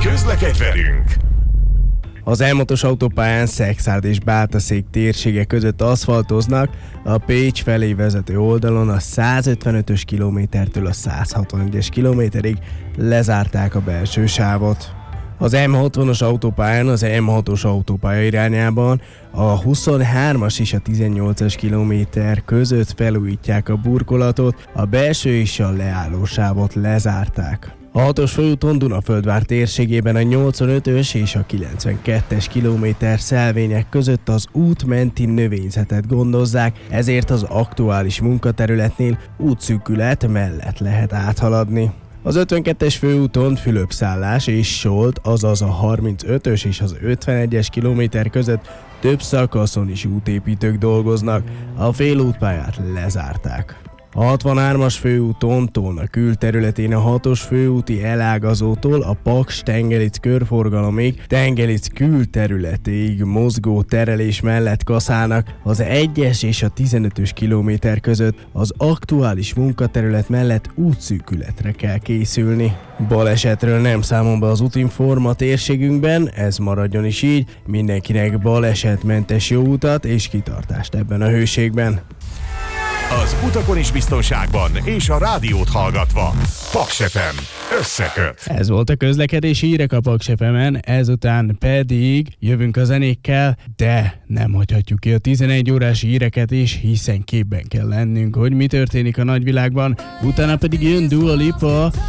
Közlekedj velünk! Az M6-os autópályán Szekszárd és Bátaszék térsége között aszfaltoznak, a Pécs felé vezető oldalon a 155-ös kilométertől a 161-es kilométerig lezárták a belső sávot. Az M60-os autópályán az M6-os autópálya irányában a 23-as és a 18-as kilométer között felújítják a burkolatot, a belső és a leálló sávot lezárták. A 6-os főúton Dunaföldvár térségében a 85-ös és a 92-es kilométer szelvények között az útmenti növényzetet gondozzák, ezért az aktuális munkaterületnél útszűkület mellett lehet áthaladni. Az 52-es főúton Fülöp-szállás és Solt, azaz a 35-ös és az 51-es kilométer között több szakaszon is útépítők dolgoznak, a félútpályát lezárták. A 63-as főúton Tolna külterületén a 6-os főúti elágazótól a Paks-Tengelic körforgalomig, Tengelic külterületéig mozgó terelés mellett kaszálnak, az 1-es és a 15-ös kilométer között az aktuális munkaterület mellett útszűkületre kell készülni. Balesetről nem számol be az Útinforma térségünkben, ez maradjon is így, mindenkinek balesetmentes jó utat és kitartást ebben a hőségben. Az utakon is biztonságban, és a rádiót hallgatva. Paks FM összeköt. Ez volt a közlekedési hírek a Paks FM-en, ezután pedig jövünk a zenékkel, de nem hagyhatjuk ki a 11 órás híreket is, hiszen képben kell lennünk, hogy mi történik a nagyvilágban. Utána pedig jön Dua Lipa,